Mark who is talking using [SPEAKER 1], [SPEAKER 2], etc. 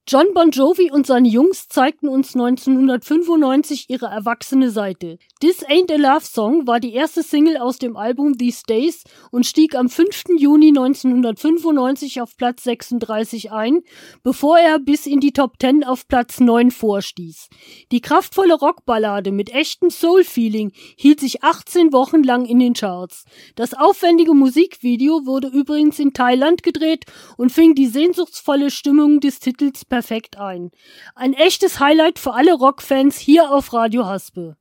[SPEAKER 1] Jon Bon Jovi und seine Jungs zeigten uns 1995 ihre erwachsene Seite. This Ain't a Love Song war die erste Single aus dem Album These Days und stieg am 5. Juni 1995 auf Platz 36 ein, bevor er bis in die Top 10 auf Platz 9 vorstieß. Die kraftvolle Rockballade mit echtem Soul-Feeling hielt sich 18 Wochen lang in den Charts. Das aufwendige Musikvideo wurde übrigens in Thailand gedreht und fing die sehnsuchtsvolle Stimmung des Titels perfekt ein. Ein echtes Highlight für alle Rockfans hier auf Radio Haspe.